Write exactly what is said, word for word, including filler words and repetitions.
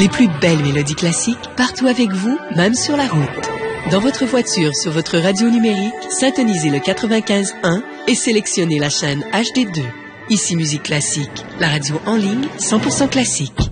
Les plus belles mélodies classiques, partout avec vous, même sur la route. Dans votre voiture, sur votre radio numérique, syntonisez le quatre-vingt-quinze un et sélectionnez la chaîne H D deux. Ici Musique Classique, la radio en ligne cent pour cent classique.